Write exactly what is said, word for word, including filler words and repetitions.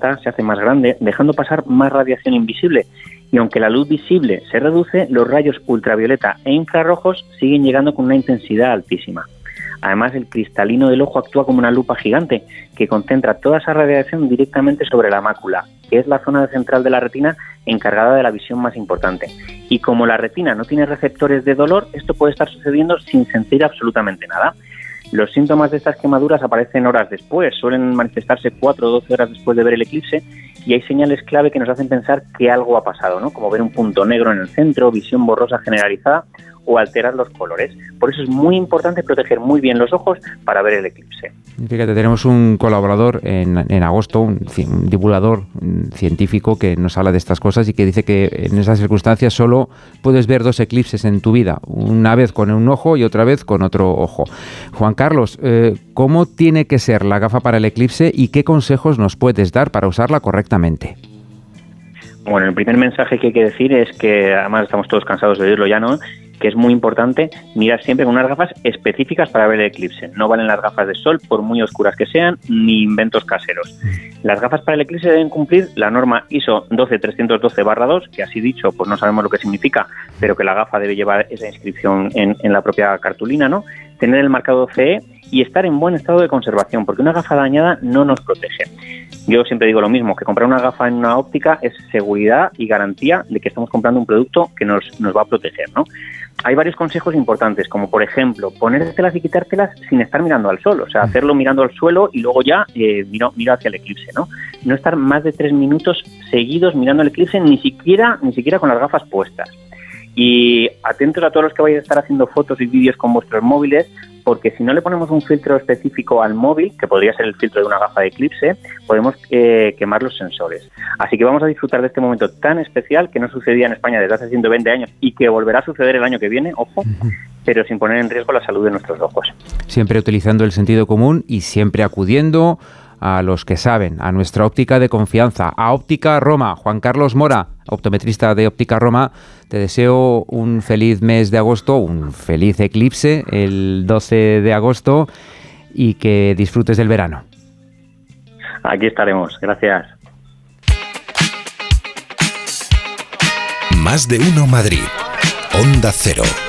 dilata, se hace más grande, dejando pasar más radiación invisible. Y aunque la luz visible se reduce, los rayos ultravioleta e infrarrojos siguen llegando con una intensidad altísima. Además, el cristalino del ojo actúa como una lupa gigante que concentra toda esa radiación directamente sobre la mácula, que es la zona central de la retina encargada de la visión más importante. Y como la retina no tiene receptores de dolor, esto puede estar sucediendo sin sentir absolutamente nada. Los síntomas de estas quemaduras aparecen horas después, suelen manifestarse cuatro o doce horas después de ver el eclipse, y hay señales clave que nos hacen pensar que algo ha pasado, ¿no? Como ver un punto negro en el centro, visión borrosa generalizada o alterar los colores. Por eso es muy importante proteger muy bien los ojos para ver el eclipse. Fíjate, tenemos un colaborador en, en agosto, un, un divulgador un científico que nos habla de estas cosas y que dice que en esas circunstancias solo puedes ver dos eclipses en tu vida, una vez con un ojo y otra vez con otro ojo. Juan Carlos, eh, ¿cómo tiene que ser la gafa para el eclipse y qué consejos nos puedes dar para usarla correctamente? Bueno, el primer mensaje que hay que decir es que, además estamos todos cansados de oírlo ya, ¿no?, que es muy importante mirar siempre con unas gafas específicas para ver el eclipse. No valen las gafas de sol, por muy oscuras que sean, ni inventos caseros. Las gafas para el eclipse deben cumplir la norma I S O doce trescientos doce barra dos, que así dicho, pues no sabemos lo que significa, pero que la gafa debe llevar esa inscripción en, en la propia cartulina, ¿no? Tener el marcado C E y estar en buen estado de conservación, porque una gafa dañada no nos protege. Yo siempre digo lo mismo, que comprar una gafa en una óptica es seguridad y garantía de que estamos comprando un producto que nos, nos va a proteger, ¿no? Hay varios consejos importantes, como por ejemplo, ponértelas y quitártelas sin estar mirando al sol, o sea, hacerlo mirando al suelo y luego ya eh, miro, miro hacia el eclipse, ¿no? No estar más de tres minutos seguidos mirando el eclipse, ni siquiera, ni siquiera con las gafas puestas. Y atentos a todos los que vais a estar haciendo fotos y vídeos con vuestros móviles, porque si no le ponemos un filtro específico al móvil, que podría ser el filtro de una gafa de eclipse, podemos eh, quemar los sensores. Así que vamos a disfrutar de este momento tan especial que no sucedía en España desde hace ciento veinte años y que volverá a suceder el año que viene, ojo, uh-huh. pero sin poner en riesgo la salud de nuestros ojos. Siempre utilizando el sentido común y siempre acudiendo a los que saben, a nuestra óptica de confianza, a Óptica Roma. Juan Carlos Mora, optometrista de Óptica Roma, te deseo un feliz mes de agosto, un feliz eclipse el doce de agosto y que disfrutes del verano. Aquí estaremos, gracias. Más de uno Madrid, Onda Cero.